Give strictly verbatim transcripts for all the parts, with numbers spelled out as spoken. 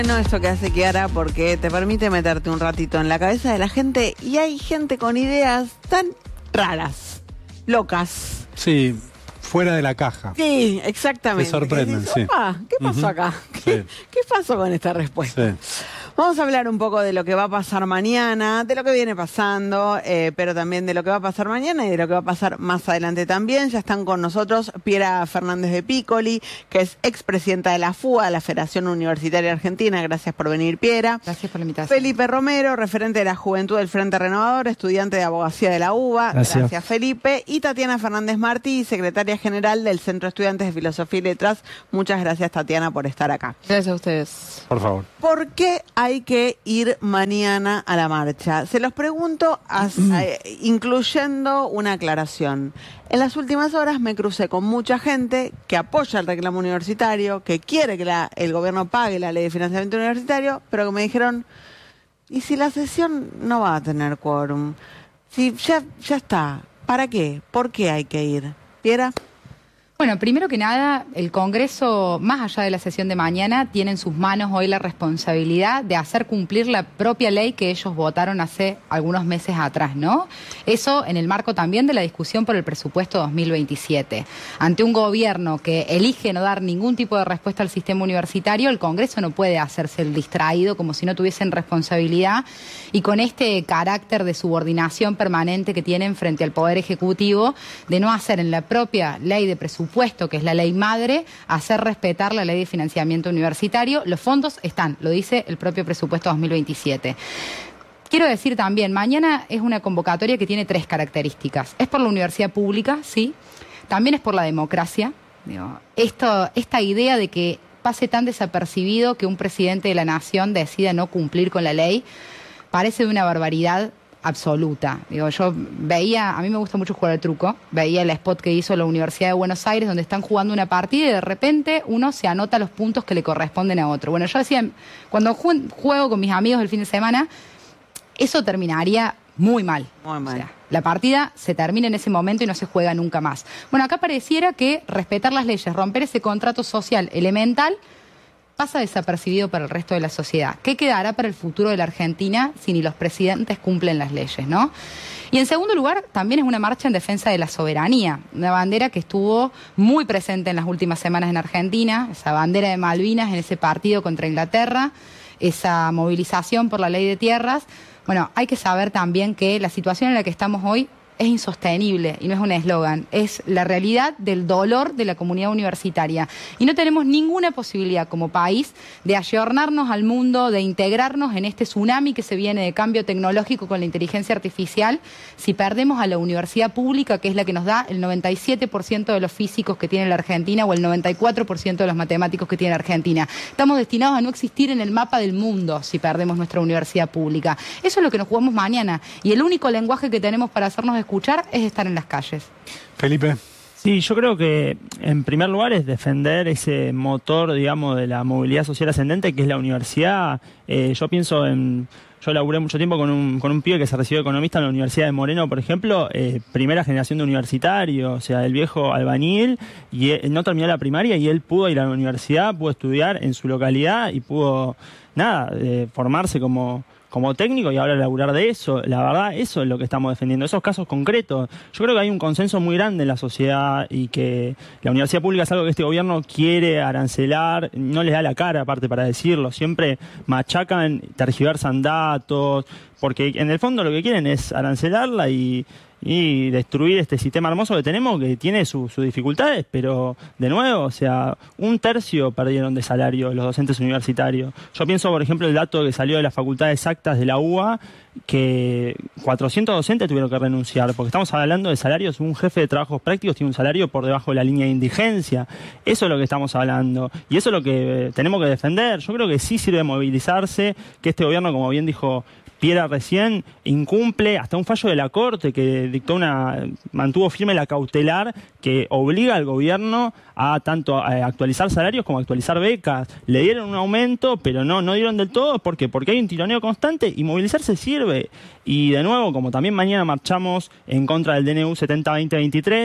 Bueno, esto que hace Chiara porque te permite meterte un ratito en la cabeza de la gente y hay gente con ideas tan raras, locas. Sí, fuera de la caja. Sí, exactamente. Te sorprenden, dices, sí. ¿Qué pasó uh-huh. acá? ¿Qué, sí. ¿Qué pasó con esta respuesta? Sí. Vamos a hablar un poco de lo que va a pasar mañana, de lo que viene pasando, eh, pero también de lo que va a pasar mañana y de lo que va a pasar más adelante también. Ya están con nosotros Piera Fernández de Piccoli, que es expresidenta de la F U A, la Federación Universitaria Argentina. Gracias por venir, Piera. Gracias por la invitación. Felipe Romero, referente de la Juventud del Frente Renovador, estudiante de Abogacía de la U B A. Gracias. Gracias, Felipe. Y Tatiana Fernández Martí, secretaria general del Centro de Estudiantes de Filosofía y Letras. Muchas gracias, Tatiana, por estar acá. Gracias a ustedes. Por favor. ¿Por qué hay que ir mañana a la marcha? Se los pregunto, as, eh, incluyendo una aclaración. En las últimas horas me crucé con mucha gente que apoya el reclamo universitario, que quiere que la, el gobierno pague la ley de financiamiento universitario, pero que me dijeron, ¿y si la sesión no va a tener quórum? Si ya, ya está, ¿para qué? ¿Por qué hay que ir? ¿Piera? Bueno, primero que nada, el Congreso, más allá de la sesión de mañana, tiene en sus manos hoy la responsabilidad de hacer cumplir la propia ley que ellos votaron hace algunos meses atrás, ¿no? Eso en el marco también de la discusión por el presupuesto dos mil veintisiete. Ante un gobierno que elige no dar ningún tipo de respuesta al sistema universitario, el Congreso no puede hacerse el distraído como si no tuviesen responsabilidad y con este carácter de subordinación permanente que tienen frente al Poder Ejecutivo de no hacer en la propia ley de presupuesto puesto que es la ley madre, hacer respetar la ley de financiamiento universitario. Los fondos están, lo dice el propio presupuesto dos mil veintisiete. Quiero decir también, mañana es una convocatoria que tiene tres características. Es por la universidad pública, sí. También es por la democracia. Digo, esto, esta idea de que pase tan desapercibido que un presidente de la nación decida no cumplir con la ley, parece de una barbaridad absoluta. Digo, yo veía, a mí me gusta mucho jugar al truco, veía el spot que hizo la Universidad de Buenos Aires donde están jugando una partida y de repente uno se anota los puntos que le corresponden a otro. Bueno, yo decía, cuando juego con mis amigos el fin de semana, eso terminaría muy mal. Muy mal. O sea, la partida se termina en ese momento y no se juega nunca más. Bueno, acá pareciera que respetar las leyes, romper ese contrato social elemental, pasa desapercibido para el resto de la sociedad. ¿Qué quedará para el futuro de la Argentina si ni los presidentes cumplen las leyes, ¿no? Y en segundo lugar, también es una marcha en defensa de la soberanía, una bandera que estuvo muy presente en las últimas semanas en Argentina, esa bandera de Malvinas en ese partido contra Inglaterra, esa movilización por la ley de tierras. Bueno, hay que saber también que la situación en la que estamos hoy es insostenible y no es un eslogan, es la realidad del dolor de la comunidad universitaria. Y no tenemos ninguna posibilidad como país de ayornarnos al mundo, de integrarnos en este tsunami que se viene de cambio tecnológico con la inteligencia artificial, si perdemos a la universidad pública, que es la que nos da el noventa y siete por ciento de los físicos que tiene la Argentina o el noventa y cuatro por ciento de los matemáticos que tiene la Argentina. Estamos destinados a no existir en el mapa del mundo si perdemos nuestra universidad pública. Eso es lo que nos jugamos mañana y el único lenguaje que tenemos para hacernos escuchar escuchar es estar en las calles. Felipe. Sí, yo creo que en primer lugar es defender ese motor, digamos, de la movilidad social ascendente que es la universidad. Eh, yo pienso en... Yo laburé mucho tiempo con un, con un pibe que se recibió de economista en la Universidad de Moreno, por ejemplo, eh, primera generación de universitario, o sea, el viejo albañil, y él no terminó la primaria y él pudo ir a la universidad, pudo estudiar en su localidad y pudo, nada, eh, formarse como... como técnico y ahora laburar de eso. La verdad, eso es lo que estamos defendiendo, esos casos concretos. Yo creo que hay un consenso muy grande en la sociedad y que la universidad pública es algo que este gobierno quiere arancelar, no les da la cara aparte para decirlo, siempre machacan, tergiversan datos, porque en el fondo lo que quieren es arancelarla y... y destruir este sistema hermoso que tenemos, que tiene su, sus dificultades, pero de nuevo, o sea, un tercio perdieron de salario los docentes universitarios. Yo pienso, por ejemplo, el dato que salió de las facultades exactas de la U B A, que cuatrocientos docentes tuvieron que renunciar, porque estamos hablando de salarios, un jefe de trabajos prácticos tiene un salario por debajo de la línea de indigencia. Eso es lo que estamos hablando, y eso es lo que tenemos que defender. Yo creo que sí sirve movilizarse, que este gobierno, como bien dijo Piera recién, incumple hasta un fallo de la Corte que dictó una, mantuvo firme la cautelar que obliga al gobierno a tanto a actualizar salarios como a actualizar becas. Le dieron un aumento, pero no, no dieron del todo. ¿Por qué? Porque hay un tironeo constante y movilizarse sirve. Y de nuevo, como también mañana marchamos en contra del D N U setenta veinte veintitrés,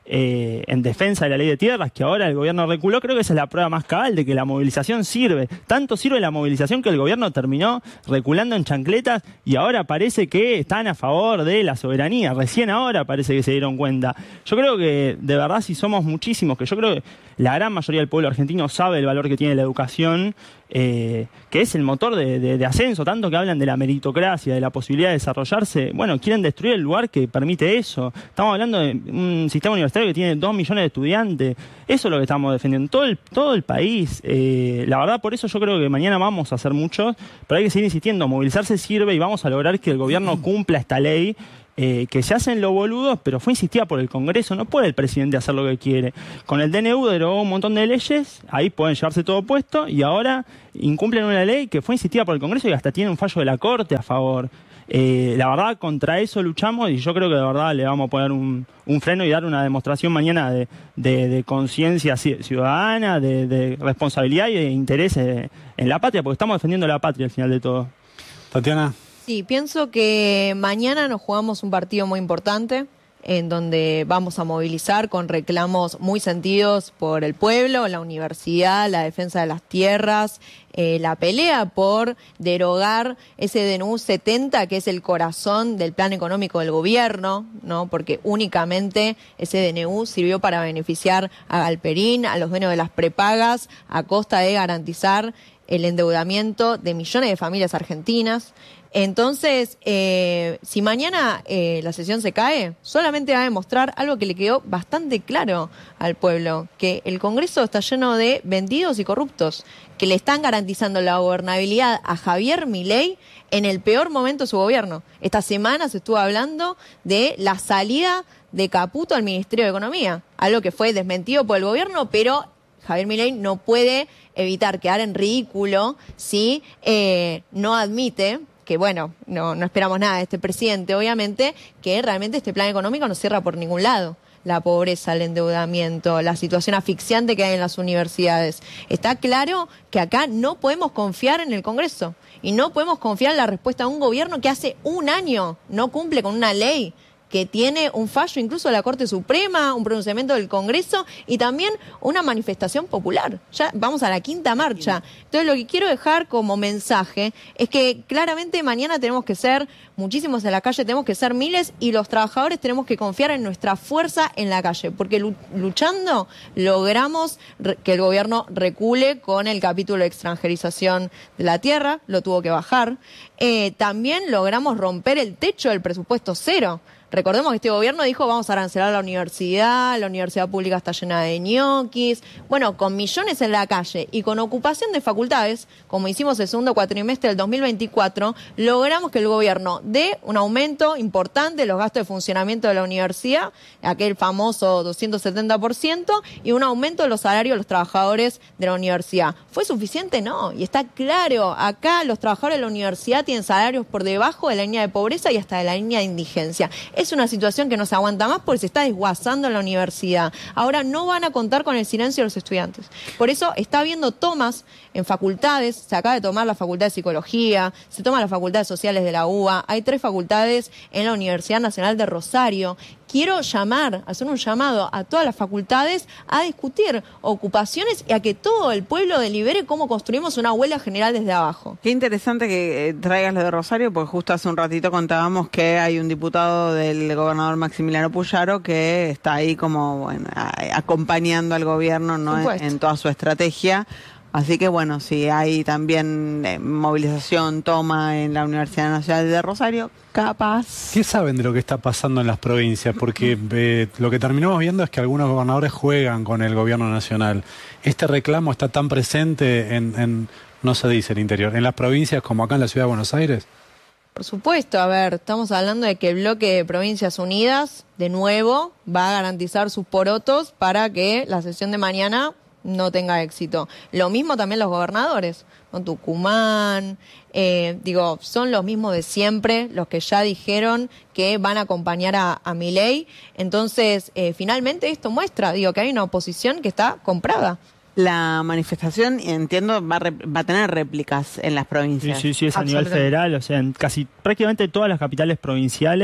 eh, en defensa de la ley de tierras, que ahora el gobierno reculó. Creo que esa es la prueba más cabal de que la movilización sirve. Tanto sirve la movilización que el gobierno terminó reculando en chancletas y ahora parece que están a favor de la soberanía. Recién ahora parece que se dieron cuenta. Yo creo que, de verdad, si somos muchísimos, que yo creo que la gran mayoría del pueblo argentino sabe el valor que tiene la educación, eh, que es el motor de, de, de ascenso, tanto que hablan de la meritocracia, de la posibilidad de desarrollarse. Bueno, quieren destruir el lugar que permite eso. Estamos hablando de un sistema universitario que tiene dos millones de estudiantes. Eso es lo que estamos defendiendo. Todo el, todo el país. Eh, la verdad, por eso yo creo que mañana vamos a hacer muchos, pero hay que seguir insistiendo. Movilizarse sirve y vamos a lograr que el gobierno cumpla esta ley. Eh, que se hacen los boludos, pero fue insistida por el Congreso, no puede el presidente hacer lo que quiere. Con el D N U derogó un montón de leyes, ahí pueden llevarse todo puesto, y ahora incumplen una ley que fue insistida por el Congreso y hasta tiene un fallo de la Corte a favor. Eh, la verdad, contra eso luchamos y yo creo que de verdad le vamos a poner un, un freno y dar una demostración mañana de, de, de conciencia ciudadana, de, de responsabilidad y de interés en la patria, porque estamos defendiendo la patria al final de todo. Tatiana. Sí, pienso que mañana nos jugamos un partido muy importante en donde vamos a movilizar con reclamos muy sentidos por el pueblo, la universidad, la defensa de las tierras, eh, la pelea por derogar ese D N U setenta, que es el corazón del plan económico del gobierno, ¿no? Porque únicamente ese D N U sirvió para beneficiar a Galperín, a los dueños de las prepagas, a costa de garantizar el endeudamiento de millones de familias argentinas. Entonces, eh, si mañana eh, la sesión se cae, solamente va a demostrar algo que le quedó bastante claro al pueblo, que el Congreso está lleno de vendidos y corruptos, que le están garantizando la gobernabilidad a Javier Milei en el peor momento de su gobierno. Esta semana se estuvo hablando de la salida de Caputo al Ministerio de Economía, algo que fue desmentido por el gobierno, pero Javier Milei no puede evitar quedar en ridículo si eh, no admite que, bueno, no, no esperamos nada de este presidente, obviamente, que realmente este plan económico no cierra por ningún lado. La pobreza, el endeudamiento, la situación asfixiante que hay en las universidades. Está claro que acá no podemos confiar en el Congreso y no podemos confiar en la respuesta de un gobierno que hace un año no cumple con una ley, que tiene un fallo incluso de la Corte Suprema, un pronunciamiento del Congreso y también una manifestación popular. Ya vamos a la quinta marcha. Entonces lo que quiero dejar como mensaje es que claramente mañana tenemos que ser muchísimos en la calle, tenemos que ser miles y los trabajadores tenemos que confiar en nuestra fuerza en la calle, porque luchando logramos que el gobierno recule con el capítulo de extranjerización de la tierra, lo tuvo que bajar. Eh, también logramos romper el techo del presupuesto cero. Recordemos que este gobierno dijo vamos a arancelar la universidad, la universidad pública está llena de ñoquis. Bueno, con millones en la calle y con ocupación de facultades, como hicimos el segundo cuatrimestre del dos mil veinticuatro, logramos que el gobierno dé un aumento importante de los gastos de funcionamiento de la universidad, aquel famoso doscientos setenta por ciento, y un aumento de los salarios de los trabajadores de la universidad. ¿Fue suficiente? No. Y está claro, acá los trabajadores de la universidad tienen salarios por debajo de la línea de pobreza y hasta de la línea de indigencia. Es una situación que no se aguanta más porque se está desguazando en la universidad. Ahora no van a contar con el silencio de los estudiantes. Por eso está habiendo tomas en facultades. Se acaba de tomar la Facultad de Psicología, se toma la Facultad de Sociales de la U B A. Hay tres facultades en la Universidad Nacional de Rosario. Quiero llamar, hacer un llamado a todas las facultades a discutir ocupaciones y a que todo el pueblo delibere cómo construimos una huelga general desde abajo. Qué interesante que eh, traigas lo de Rosario, porque justo hace un ratito contábamos que hay un diputado del gobernador Maximiliano Puyaro que está ahí como bueno, a, acompañando al gobierno, ¿no? en, en toda su estrategia. Así que bueno, si hay también eh, movilización, toma en la Universidad Nacional de Rosario, capaz. ¿Qué saben de lo que está pasando en las provincias? Porque eh, lo que terminamos viendo es que algunos gobernadores juegan con el gobierno nacional. Este reclamo está tan presente en, en no se dice el interior, en las provincias como acá en la Ciudad de Buenos Aires. Por supuesto, a ver, estamos hablando de que el bloque de Provincias Unidas, de nuevo, va a garantizar sus porotos para que la sesión de mañana no tenga éxito. Lo mismo también los gobernadores, con Tucumán, eh, digo, son los mismos de siempre, los que ya dijeron que van a acompañar a, a Milei. Entonces, eh, finalmente esto muestra, digo, que hay una oposición que está comprada. La manifestación, entiendo, va a, va a tener réplicas en las provincias. Sí, sí, sí, es a nivel federal, o sea, en casi prácticamente todas las capitales provinciales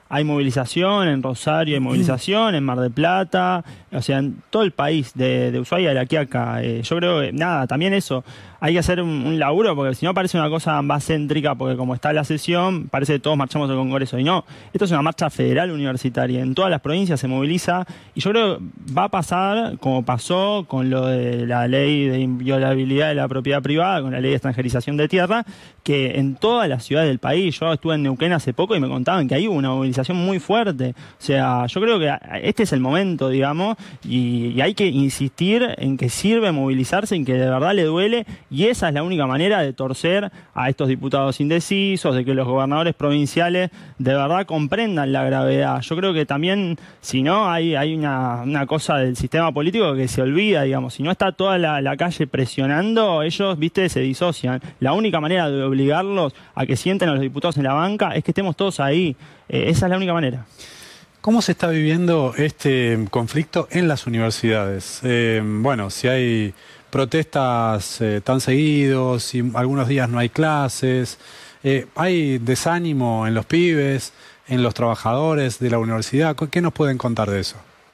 hay movilización, en Rosario hay movilización, en Mar del Plata, o sea, en todo el país, de, de Ushuaia a La Quiaca. Eh, yo creo que, nada, también eso, hay que hacer un, un laburo, porque si no parece una cosa más céntrica, porque como está la sesión, parece que todos marchamos al Congreso. Y no, esto es una marcha federal universitaria, en todas las provincias se moviliza, y yo creo que va a pasar como pasó con lo de la ley de inviolabilidad de la propiedad privada, con la ley de extranjerización de tierra, que en todas las ciudades del país, yo estuve en Neuquén hace poco y me contaban que ahí hubo una movilización muy fuerte. O sea, yo creo que este es el momento, digamos, y, y hay que insistir en que sirve movilizarse, en que de verdad le duele, y esa es la única manera de torcer a estos diputados indecisos, de que los gobernadores provinciales de verdad comprendan la gravedad. Yo creo que también, si no, hay, hay una, una cosa del sistema político que se olvida, digamos, si no está toda la, la calle presionando, ellos, viste, se disocian. La única manera de obligarlos a que sienten a los diputados en la banca es que estemos todos ahí. Eh, esa es la única manera. ¿Cómo se está viviendo este conflicto en las universidades? Eh, bueno, si hay protestas eh, tan seguidos, si algunos días no hay clases, eh, hay desánimo en los pibes, en los trabajadores de la universidad. ¿Qué nos pueden contar de eso?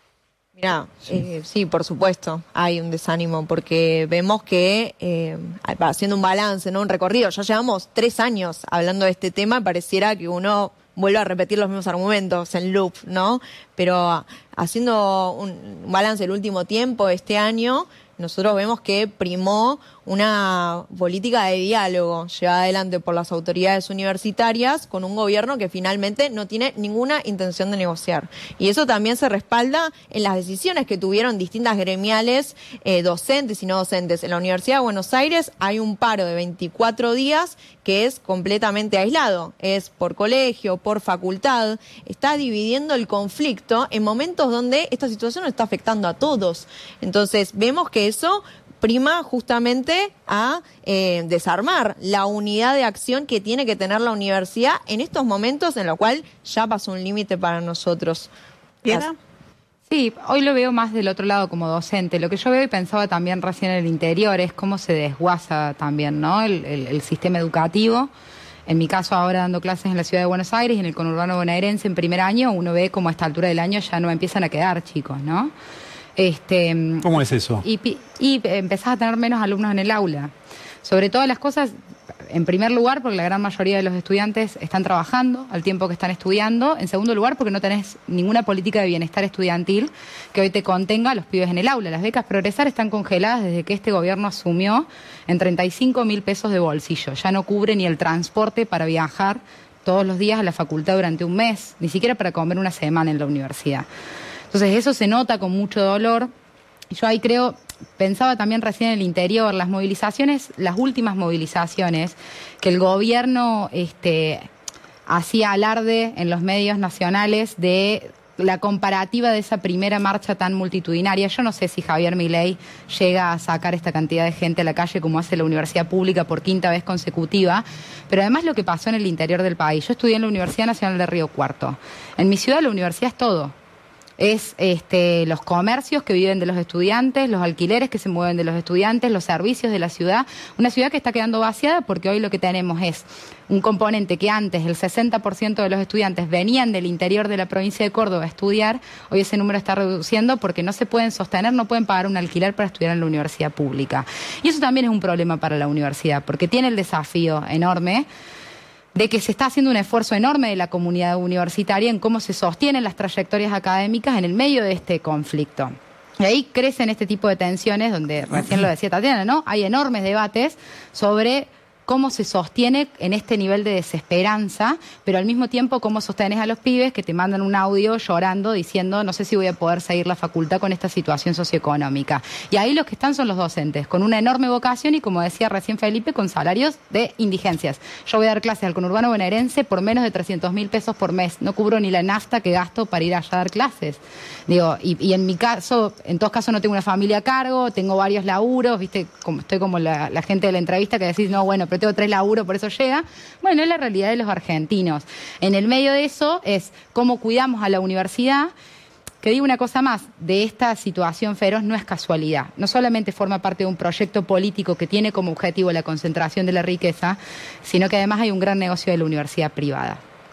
Mirá, sí. Eh, sí, por supuesto, hay un desánimo, porque vemos que, eh, haciendo un balance, ¿no? Un recorrido, ya llevamos tres años hablando de este tema, pareciera que uno vuelve a repetir los mismos argumentos en loop, ¿no? Pero haciendo un balance del último tiempo, este año, nosotros vemos que primó una política de diálogo llevada adelante por las autoridades universitarias con un gobierno que finalmente no tiene ninguna intención de negociar. Y eso también se respalda en las decisiones que tuvieron distintas gremiales, eh, docentes y no docentes. En la Universidad de Buenos Aires hay un paro de veinticuatro días que es completamente aislado. Es por colegio, por facultad. Está dividiendo el conflicto en momentos donde esta situación nos está afectando a todos. Entonces vemos que eso prima justamente a eh, desarmar la unidad de acción que tiene que tener la universidad en estos momentos en los cuales ya pasó un límite para nosotros. ¿Piedra? Sí, hoy lo veo más del otro lado como docente. Lo que yo veo y pensaba también recién en el interior es cómo se desguaza también, ¿no? el, el, el sistema educativo. En mi caso, ahora dando clases en la ciudad de Buenos Aires y en el conurbano bonaerense en primer año, uno ve como a esta altura del año ya no empiezan a quedar chicos, ¿no? Este, ¿Cómo es eso? Y, y empezás a tener menos alumnos en el aula. Sobre todas las cosas, en primer lugar, porque la gran mayoría de los estudiantes están trabajando al tiempo que están estudiando. En segundo lugar, porque no tenés ninguna política de bienestar estudiantil que hoy te contenga a los pibes en el aula. Las becas Progresar están congeladas desde que este gobierno asumió en treinta y cinco mil pesos de bolsillo. Ya no cubre ni el transporte para viajar todos los días a la facultad durante un mes, ni siquiera para comer una semana en la universidad. Entonces eso se nota con mucho dolor. Yo ahí creo, pensaba también recién en el interior, las movilizaciones, las últimas movilizaciones, que el gobierno este, hacía alarde en los medios nacionales de la comparativa de esa primera marcha tan multitudinaria. Yo no sé si Javier Milei llega a sacar esta cantidad de gente a la calle como hace la universidad pública por quinta vez consecutiva, pero además lo que pasó en el interior del país. Yo estudié en la Universidad Nacional de Río Cuarto. En mi ciudad la universidad es todo. Es este, los comercios que viven de los estudiantes, los alquileres que se mueven de los estudiantes, los servicios de la ciudad. Una ciudad que está quedando vaciada porque hoy lo que tenemos es un componente que antes el sesenta por ciento de los estudiantes venían del interior de la provincia de Córdoba a estudiar. Hoy ese número está reduciendo porque no se pueden sostener, no pueden pagar un alquiler para estudiar en la universidad pública. Y eso también es un problema para la universidad porque tiene el desafío enorme de que se está haciendo un esfuerzo enorme de la comunidad universitaria en cómo se sostienen las trayectorias académicas en el medio de este conflicto. Y ahí crecen este tipo de tensiones, donde recién lo decía Tatiana, ¿no? Hay enormes debates sobre cómo se sostiene en este nivel de desesperanza, pero al mismo tiempo cómo sostenes a los pibes que te mandan un audio llorando diciendo no sé si voy a poder seguir la facultad con esta situación socioeconómica. Y ahí los que están son los docentes, con una enorme vocación y como decía recién Felipe, con salarios de indigencias. Yo voy a dar clases al conurbano bonaerense por menos de trescientos mil pesos por mes. No cubro ni la nafta que gasto para ir allá a dar clases. Digo, y, y en mi caso, en todos casos no tengo una familia a cargo, tengo varios laburos, viste, como, estoy como la, la gente de la entrevista que decís, no, bueno, pero tengo tres laburos, por eso llega. Bueno, es la realidad de los argentinos. En el medio de eso es cómo cuidamos a la universidad. Que digo una cosa más, de esta situación feroz no es casualidad. No solamente forma parte de un proyecto político que tiene como objetivo la concentración de la riqueza, sino que además hay un gran negocio de la universidad privada,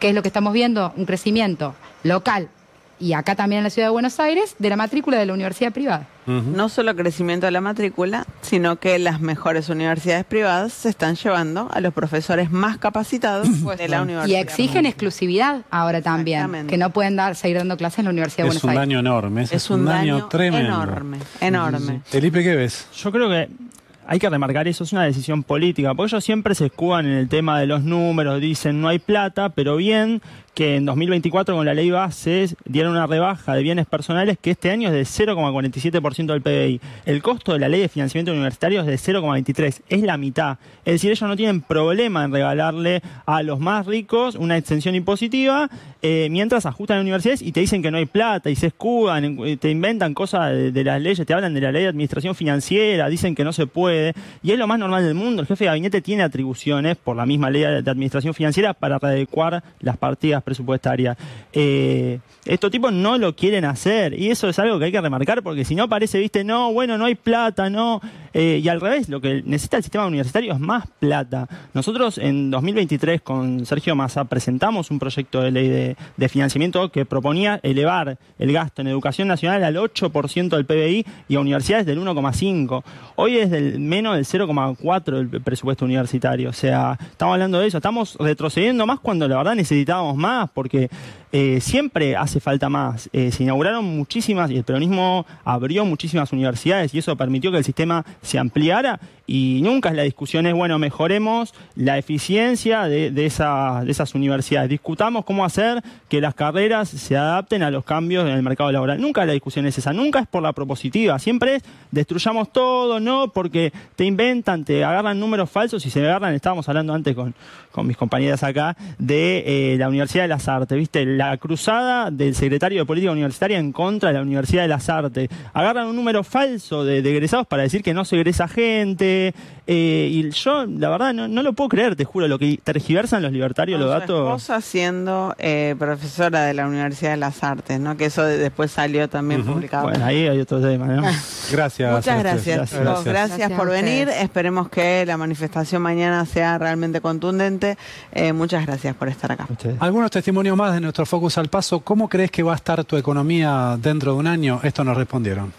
¿Qué es lo que estamos viendo? Un crecimiento local, y acá también en la ciudad de Buenos Aires, de la matrícula de la universidad privada. Uh-huh. No solo crecimiento de la matrícula, sino que las mejores universidades privadas se están llevando a los profesores más capacitados pues, de la universidad. Y exigen exclusividad ahora también, que no pueden dar, seguir dando clases en la Universidad de Buenos Aires. Es un daño enorme, es, es un, un daño, daño tremendo. Enorme, enorme. Sí, sí, sí. Felipe, ¿qué ves? Yo creo que hay que remarcar eso, es una decisión política, porque ellos siempre se escudan en el tema de los números, dicen no hay plata, pero bien que en dos mil veinticuatro con la ley base dieron una rebaja de bienes personales que este año es de cero coma cuarenta y siete por ciento del P B I. El costo de la ley de financiamiento universitario es de cero coma veintitrés, es la mitad. Es decir, ellos no tienen problema en regalarle a los más ricos una exención impositiva, eh, mientras ajustan las universidades y te dicen que no hay plata y se escudan, te inventan cosas de, de las leyes, te hablan de la ley de administración financiera, dicen que no se puede, y es lo más normal del mundo. El jefe de gabinete tiene atribuciones por la misma ley de administración financiera para readecuar las partidas presupuestaria. Eh, estos tipos no lo quieren hacer y eso es algo que hay que remarcar porque si no parece, viste, no, bueno, no hay plata, no. Eh, y al revés, lo que necesita el sistema universitario es más plata. Nosotros en dos mil veintitrés con Sergio Massa presentamos un proyecto de ley de, de financiamiento que proponía elevar el gasto en educación nacional al ocho por ciento del P B I y a universidades del uno coma cinco. Hoy es del menos del cero coma cuatro del presupuesto universitario. O sea, estamos hablando de eso. Estamos retrocediendo más cuando la verdad necesitábamos más, porque eh, siempre hace falta más. Eh, se inauguraron muchísimas, y el peronismo abrió muchísimas universidades, y eso permitió que el sistema se ampliara, y nunca es la discusión es, bueno, mejoremos la eficiencia de, de, esa, de esas universidades. Discutamos cómo hacer que las carreras se adapten a los cambios en el mercado laboral. Nunca la discusión es esa, nunca es por la propositiva. Siempre es destruyamos todo, ¿no? Porque te inventan, te agarran números falsos y se agarran, estábamos hablando antes con, con mis compañeras acá, de eh, la Universidad de las Artes, ¿viste? La cruzada del secretario de Política Universitaria en contra de la Universidad de las Artes. Agarran un número falso de, de egresados para decir que no se egresa gente. Eh, y yo, la verdad, no, no lo puedo creer, te juro, lo que tergiversan los libertarios, no, los su datos. esposa siendo eh, profesora de la Universidad de las Artes, ¿no? Que eso de, después salió también uh-huh. publicado. Bueno, ahí hay otro tema, ¿no? Gracias. Muchas gracias, gracias, chicos. gracias. Gracias, gracias por venir. Esperemos que la manifestación mañana sea realmente contundente. Eh, muchas gracias por estar acá. Ustedes. Algunos testimonios más de nuestro Focus al Paso. ¿Cómo crees que va a estar tu economía dentro de un año? Esto nos respondieron.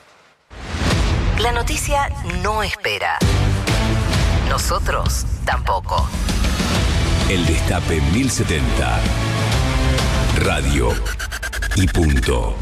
La noticia no espera. Nosotros tampoco. El Destape mil setenta. Radio y punto.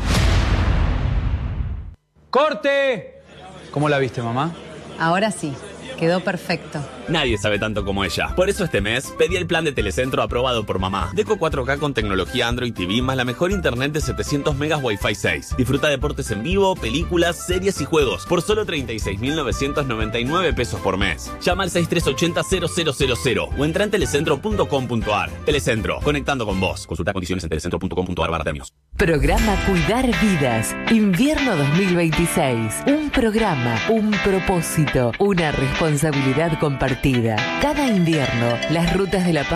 ¡Corte! ¿Cómo la viste, mamá? Ahora sí, quedó perfecto. Nadie sabe tanto como ella. Por eso este mes pedí el plan de Telecentro aprobado por mamá. Deco cuatro K con tecnología Android T V más la mejor internet de setecientos megas Wi-Fi seis. Disfruta deportes en vivo, películas, series y juegos por solo treinta y seis mil novecientos noventa y nueve pesos por mes. Llama al seis tres ocho cero cero cero cero cero o entra en telecentro punto com punto ar. Telecentro, conectando con vos. Consulta condiciones en telecentro punto com punto ar barra premios. Programa Cuidar Vidas. Invierno dos mil veintiséis. Un programa, un propósito, una responsabilidad compartida. Cada invierno, las rutas de la paz